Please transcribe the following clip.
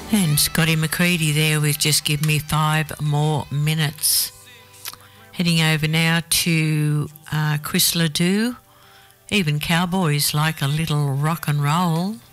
And Scotty McCready there with Just Give Me 5 More Minutes. Heading over now to Chris Ledoux. Even cowboys like a little rock and roll.